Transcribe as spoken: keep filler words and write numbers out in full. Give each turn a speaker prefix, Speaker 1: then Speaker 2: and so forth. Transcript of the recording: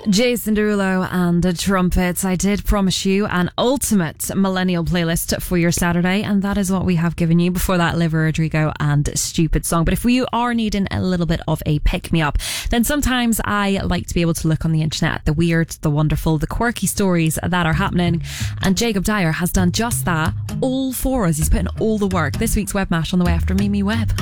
Speaker 1: Jason Derulo and the Trumpets. I did promise you an ultimate millennial playlist for your Saturday, and that is what we have given you. Before that, Olivia Rodrigo and Stupid Song. But if you are needing a little bit of a pick-me-up, then sometimes I like to be able to look on the internet at the weird, the wonderful, the quirky stories that are happening. And Jacob Dyer has done just that all for us. He's put in all the work. This week's Webmash on the way after Mimi Webb.